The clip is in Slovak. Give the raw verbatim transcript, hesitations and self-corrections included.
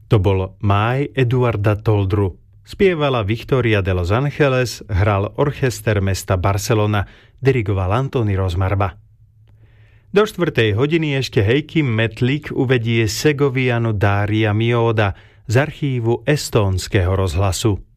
To bol Máj Eduarda Toldru. Spievala Victoria de Los Angeles, hral orchester mesta Barcelona, dirigoval Antoni Rozmarba. Do štvrtej hodiny ešte Heikki Metlík uvedie Segovianu Daria Mioda z archívu estónskeho rozhlasu.